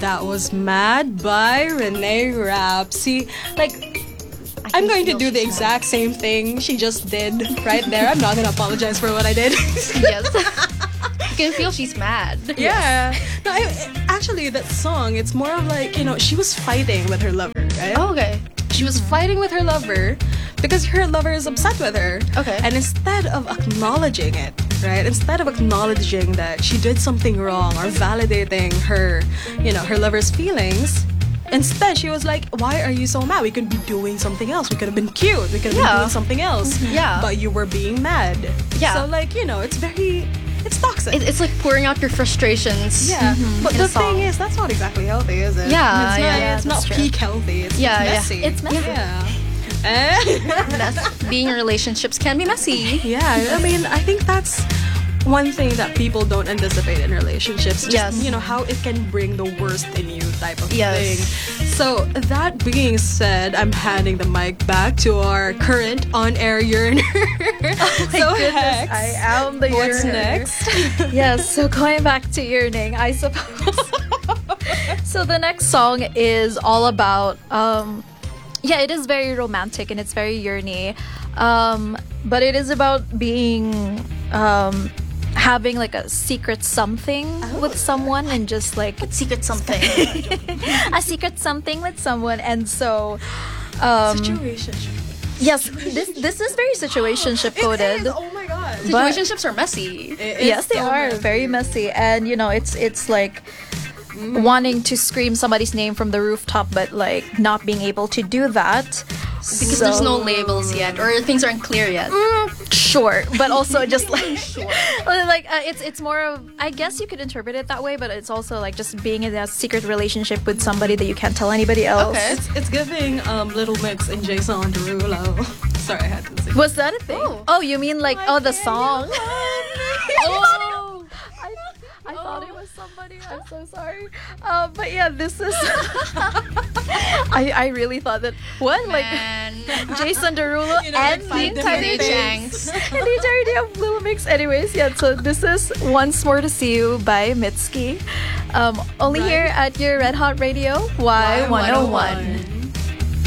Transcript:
that was Mad by Renee Rapp. See, like, I'm going to do the exact same thing she just did right there. I'm not going to apologize for what I did. Yes. You can feel she's mad. Yeah. No, actually, that song, it's more of like, she was fighting with her lover, right? Oh, okay. She was fighting with her lover because her lover is upset with her. Okay. And instead of acknowledging it, right? Instead of acknowledging that she did something wrong or validating her, her lover's feelings, instead she was like, why are you so mad? We could be doing something else. We could have been cute. We could have been doing something else. Yeah. But you were being mad. Yeah. So, like, it's toxic. It's like pouring out your frustrations. Yeah. But in the a song. thing is, that's not exactly healthy, is it? Yeah, It's not that's true. peak healthy. It's messy. It's messy. Yeah. Being in relationships can be messy. Yeah, I mean, I think that's one thing that people don't anticipate in relationships. Just, Yes. How it can bring the worst in you type of Yes. thing. So, that being said, I'm handing the mic back to our current on-air yearner. So, Hex, I am the what's yearner. next? Yes, so going back to yearning, I suppose. So the next song is all about it is very romantic and it's very yearny. But it is about being having like a secret something with someone and just like Secret something. a secret something with someone, and so Situation. yes, this is very situationship coded. Oh my god. Situationships are messy. Yes, they are very messy, and it's like wanting to scream somebody's name from the rooftop, but like not being able to do that Because there's no labels yet, or things aren't clear yet. Sure, but also just like like it's more of, I guess you could interpret it that way, but it's also like just being in a secret relationship with somebody that you can't tell anybody else. Okay. It's giving Little Mix and Jason Derulo. Sorry, I had to say. Was that a thing? Oh. Oh, you mean like the song? Oh. I thought it was somebody. I'm so sorry. But yeah, this is. I really thought that Man. like Jason Derulo and the five entirety different things. and the entirety of Little Mix. Anyways, yeah. So this is Once More to See You by Mitski. Only Right. here at your Red Hot Radio Y101.